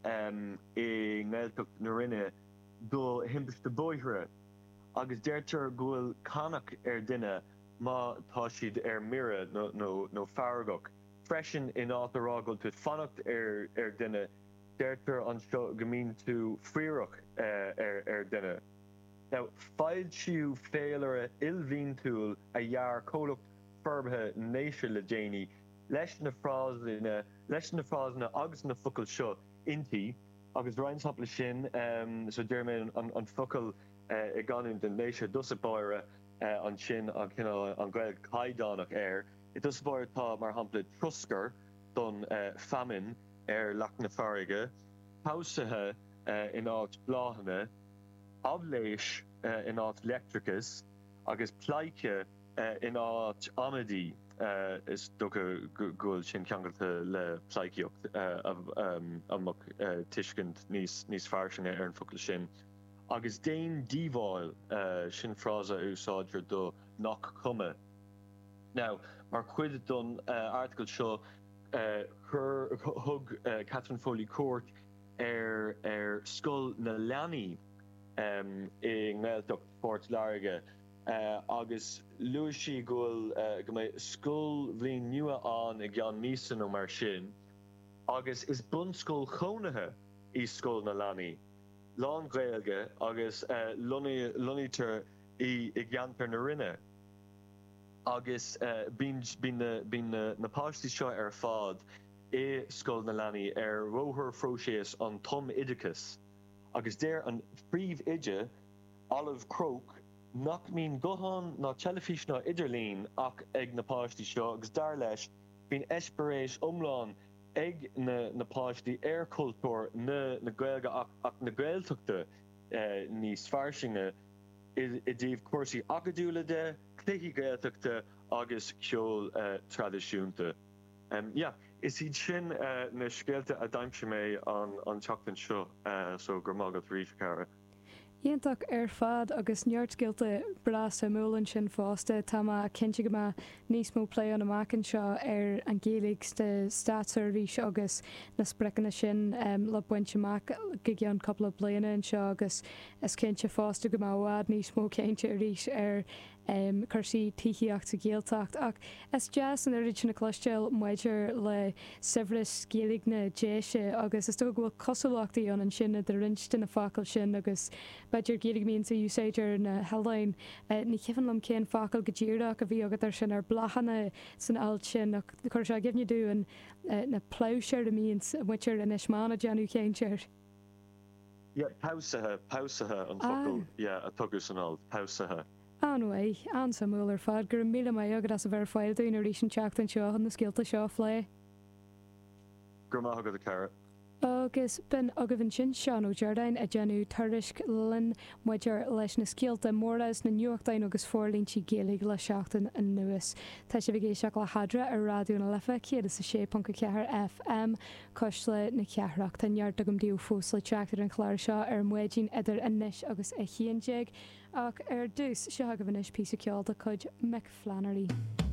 I Gaeltacht na rinne do himpas de bóithre. Agus deirtar gúil canach duine má tá siad mire nó faragach. Freisin in átarrágóil tú fannacht duine deirtar an seo gomín tú fríoch duine. Now, fáil siú féilere ilmhín túil a dhear cólacht forbethe néise le déine leis na frásna agus na focail seo intí, agus roiin hapla sin so deirméid an focail I ganún den néise dusa báire an sin an Gael caiidánach I dusa báire tá mar hampla truscar don famine leach na farige, pausathe in áit bláhanna, abléis in áit electricus, agus pleice in áit amadí is docha gúil sin ceangalta le pleiciocht amach tuiscint níos fairsin an focail sin. Agus déin díomháil sin frása úsáidir do nach cuma. Now, mar chuid don article seo thug Catherine Foley Court scoil na leanaí I Gaeltacht Fort Larige agus luas sí gúil go mbeidh scoil bhliain nua an I gceann míosan ó mar sin, agus is bun scoil chonathe I scoil na leanaí. Lán Gaeilge agus lunítar I gceantar na rinne. Agus bín na páistí seo fád I scoil na leanaí róthar fróiséas an Tom Idicus. Agus déir an príomh ide, Olive Croke, nach mín gohan na telefís na idirlín ach ag na páistí seo, agus dar leis bín eispéréis omláin ag na páistí cultúr na Gaeilge ach na Gaeltachta níos fairsinge I dtíobh cuasaí agadúla de, cléichí Gaeltachta agus ceol tradiisiúnta. Is iad sin na scéalta a daimse mé an teachtain seo so gur mágad ríomh cara. Íontach fad agus neartcéalta bras a múlann sin fásta tá cinnte go níos mó plé an amachchan seo an Gaeilge de Staatser rís agus na sprecanna sin le buinte amach go gceann coppla bliana an seo agus is cinnte fásta go bhád níos mó cinnte rís chuirsaí tííocht a Gaeltacht ach is jazz an orid sin na cloisteil muidir le Severus Gaeilge na déise agus is bhfuil cosúachtaí an sin de rinste na facail sin agus beidir Gaeilge míonnta úsáidir na heáin ní ceanlam céan facail go ddíireach a bhí agad sin blachanna san ailt sin ach chuir se gimne dú na pláisiir a míons muidir in ismána deanú céinteir. Pausathe an focail a tugadh san ailt, pausathe. Anyway, an sa múl fad gur míle mai agad as a bhar fáil dún a rísin teachtain seo an na scéalta seo lé. Gur maith agad a cara. Agus ben agah sin seanú Jardain a genú turisc lin muidir leis na scéalta mórlas na nuachtain agus fórlíntí Gaeilge le seachtain an nuas. Tá sé bhgé seach le hadra a radioúna lefa céad is a 6.4 FM cos le na cearach tá neart agam díú fós le teachtar an chláir seo muidín idir inis agus a chéanteag ach dús se agah inis pí ceáil a chuid Mick Flannery.